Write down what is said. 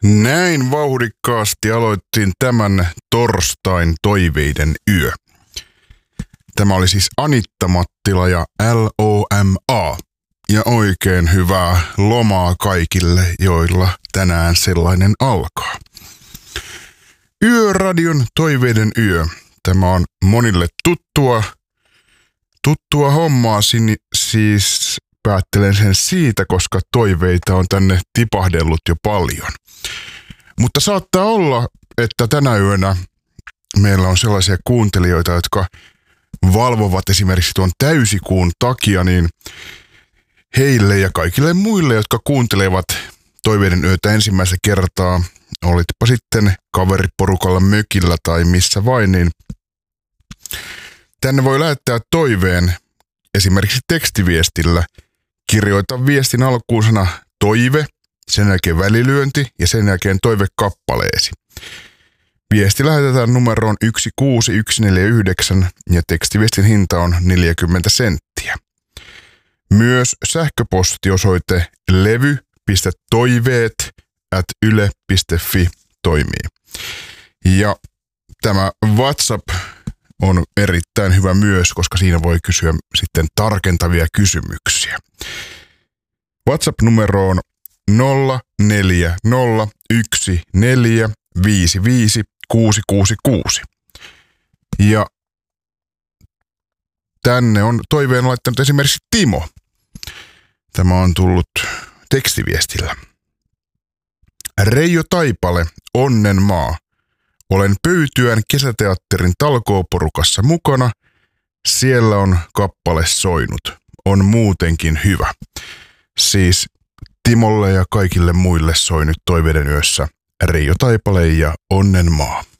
Näin vauhdikkaasti aloittiin tämän torstain toiveiden yö. Tämä oli siis Anitta Mattila ja LOMA. Ja oikein hyvää lomaa kaikille, joilla tänään sellainen alkaa. Yöradion toiveiden yö. Tämä on monille tuttua hommaa, siis päättelen sen siitä, koska toiveita on tänne tipahdellut jo paljon. Mutta saattaa olla, että tänä yönä meillä on sellaisia kuuntelijoita, jotka valvovat esimerkiksi tuon täysikuun takia, niin heille ja kaikille muille, jotka kuuntelevat toiveiden yötä ensimmäistä kertaa, olitpa sitten kaveriporukalla mökillä tai missä vain, niin tänne voi lähettää toiveen esimerkiksi tekstiviestillä. Kirjoita viestin alkuun sana toive, sen jälkeen välilyönti ja sen jälkeen toivekappaleesi. Viesti lähetetään numeroon 16149 ja tekstiviestin hinta on 40 senttiä. Myös sähköpostiosoite levy.toiveet@yle.fi toimii. Ja tämä WhatsApp on erittäin hyvä myös, koska siinä voi kysyä sitten tarkentavia kysymyksiä. WhatsApp-numero on 0401455666. Ja tänne on toiveen laittanut esimerkiksi Timo. Tämä on tullut tekstiviestillä. Reijo Taipale, Onnenmaa. Olen Pöytyän kesäteatterin talkooporukassa mukana. Siellä on kappale soinut. On muutenkin hyvä. Siis Timolle ja kaikille muille soi nyt toiveiden yössä Reijo Taipale ja Onnenmaa.